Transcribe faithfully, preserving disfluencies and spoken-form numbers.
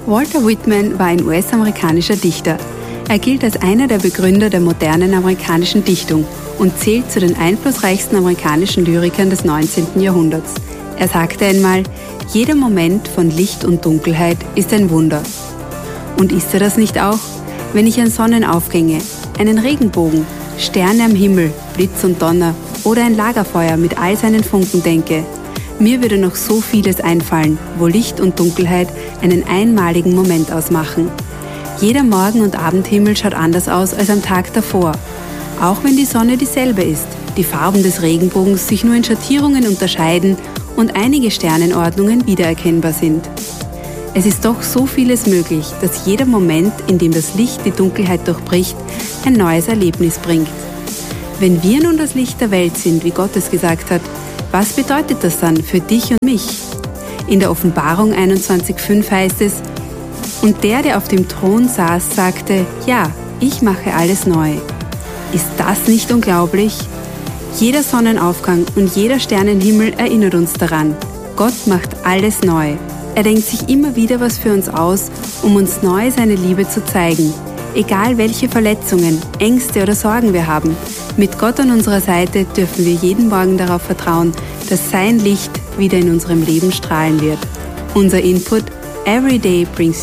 Walter Whitman war ein U S-amerikanischer Dichter. Er gilt als einer der Begründer der modernen amerikanischen Dichtung und zählt zu den einflussreichsten amerikanischen Lyrikern des neunzehnten Jahrhunderts. Er sagte einmal, jeder Moment von Licht und Dunkelheit ist ein Wunder. Und ist er das nicht auch? Wenn ich an Sonnenaufgänge, einen Regenbogen, Sterne am Himmel, Blitz und Donner oder ein Lagerfeuer mit all seinen Funken denke, mir würde noch so vieles einfallen, wo Licht und Dunkelheit einen einmaligen Moment ausmachen. Jeder Morgen- und Abendhimmel schaut anders aus als am Tag davor. Auch wenn die Sonne dieselbe ist, die Farben des Regenbogens sich nur in Schattierungen unterscheiden und einige Sternenordnungen wiedererkennbar sind. Es ist doch so vieles möglich, dass jeder Moment, in dem das Licht die Dunkelheit durchbricht, ein neues Erlebnis bringt. Wenn wir nun das Licht der Welt sind, wie Gott es gesagt hat, was bedeutet das dann für dich und mich? In der Offenbarung einundzwanzig Vers fünf heißt es, und der, der auf dem Thron saß, sagte, ja, ich mache alles neu. Ist das nicht unglaublich? Jeder Sonnenaufgang und jeder Sternenhimmel erinnert uns daran. Gott macht alles neu. Er denkt sich immer wieder was für uns aus, um uns neu seine Liebe zu zeigen. Egal welche Verletzungen, Ängste oder Sorgen wir haben, mit Gott an unserer Seite dürfen wir jeden Morgen darauf vertrauen, dass sein Licht wieder in unserem Leben strahlen wird. Unser Input: Every day brings